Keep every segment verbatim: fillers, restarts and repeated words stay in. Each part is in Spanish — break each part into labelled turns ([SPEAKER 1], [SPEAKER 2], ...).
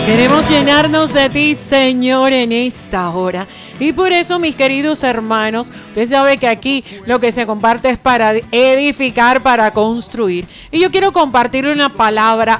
[SPEAKER 1] Queremos llenarnos de ti, Señor, en esta hora. Y por eso, mis queridos hermanos, usted sabe que aquí lo que se comparte es para edificar, para construir. Y yo quiero compartir una palabra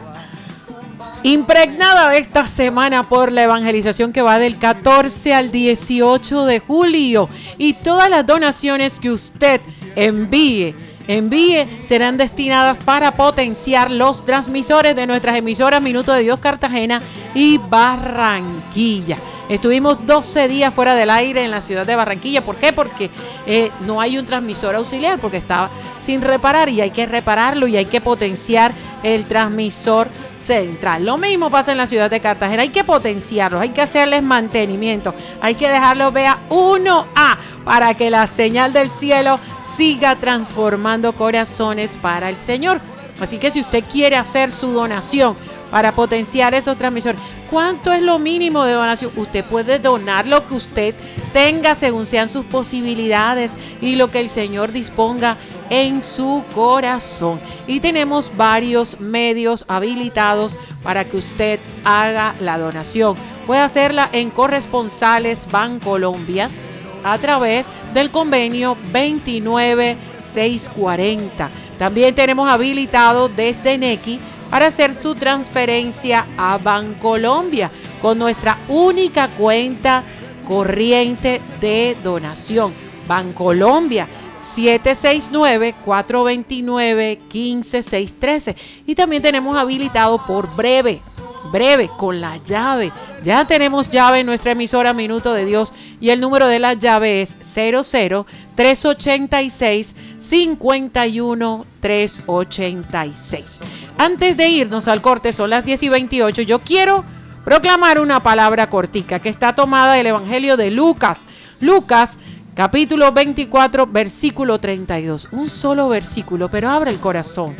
[SPEAKER 1] impregnada de esta semana por la evangelización que va del catorce al dieciocho de julio. Y todas las donaciones que usted envíe, envíe serán destinadas para potenciar los transmisores de nuestras emisoras Minuto de Dios Cartagena y Barranquilla. Estuvimos doce días fuera del aire en la ciudad de Barranquilla. ¿Por qué? Porque eh, no hay un transmisor auxiliar, porque estaba sin reparar y hay que repararlo y hay que potenciar el transmisor central. Lo mismo pasa en la ciudad de Cartagena. Hay que potenciarlos, hay que hacerles mantenimiento, hay que dejarlos vea uno A para que la señal del cielo siga transformando corazones para el Señor. Así que si usted quiere hacer su donación para potenciar esos transmisores, ¿cuánto es lo mínimo de donación? Usted puede donar lo que usted tenga según sean sus posibilidades y lo que el Señor disponga en su corazón. Y tenemos varios medios habilitados para que usted haga la donación. Puede hacerla en Corresponsales Bancolombia a través del convenio veintinueve seiscientos cuarenta. También tenemos habilitado desde Nequi para hacer su transferencia a Bancolombia con nuestra única cuenta corriente de donación. Bancolombia siete seis nueve, cuatro dos nueve, uno cinco seis uno tres. Y también tenemos habilitado por Breve, Breve con la llave. Ya tenemos llave en nuestra emisora Minuto de Dios y el número de la llave es cero cero, tres ocho seis, cinco uno, tres ocho seis. Antes de irnos al corte, son las diez y veintiocho, yo quiero proclamar una palabra cortica que está tomada del Evangelio de Lucas. Lucas, capítulo veinticuatro, versículo treinta y dos. Un solo versículo, pero abre el corazón.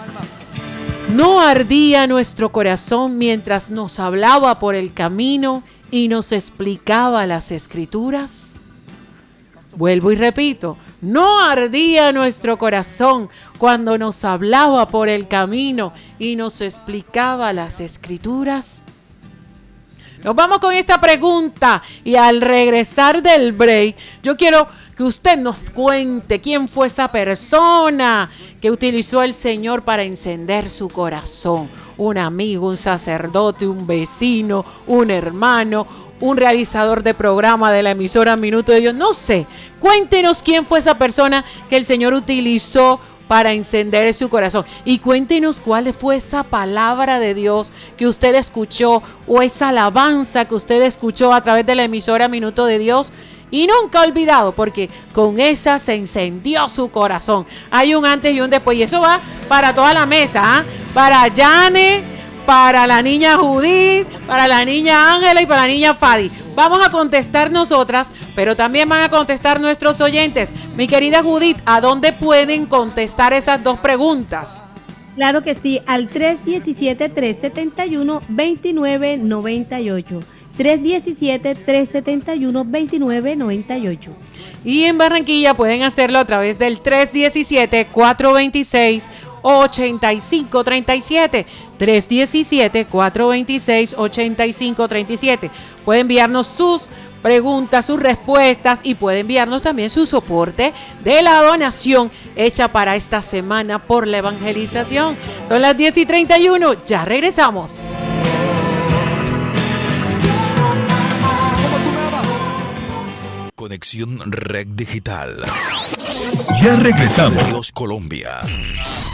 [SPEAKER 1] ¿No ardía nuestro corazón mientras nos hablaba por el camino y nos explicaba las Escrituras? Vuelvo y repito, ¿no ardía nuestro corazón cuando nos hablaba por el camino y nos explicaba las Escrituras? Nos vamos con esta pregunta y al regresar del break, yo quiero que usted nos cuente quién fue esa persona que utilizó el Señor para encender su corazón. Un amigo, un sacerdote, un vecino, un hermano, un realizador de programa de la emisora Minuto de Dios, no sé. Cuéntenos quién fue esa persona que el Señor utilizó para encender su corazón. Y cuéntenos cuál fue esa palabra de Dios que usted escuchó o esa alabanza que usted escuchó a través de la emisora Minuto de Dios y nunca ha olvidado, porque con esa se encendió su corazón. Hay un antes y un después y eso va para toda la mesa, ¿eh? Para Yane, para la niña Judith, para la niña Ángela y para la niña Fadi. Vamos a contestar nosotras, pero también van a contestar nuestros oyentes. Mi querida Judith, ¿a dónde pueden contestar esas dos preguntas?
[SPEAKER 2] Claro que sí, al tres uno siete, tres siete uno, dos nueve nueve ocho. tres uno siete, tres siete uno, dos nueve nueve ocho.
[SPEAKER 1] Y en Barranquilla pueden hacerlo a través del tres uno siete, cuatro dos seis, ocho cinco tres siete. tres uno siete, cuatro dos seis, ocho cinco tres siete. Puede enviarnos sus preguntas, sus respuestas y puede enviarnos también su soporte de la donación hecha para esta semana por la evangelización. Son las diez y treinta y uno, ya regresamos.
[SPEAKER 3] Conexión Red Digital. Ya regresamos. Dios Colombia.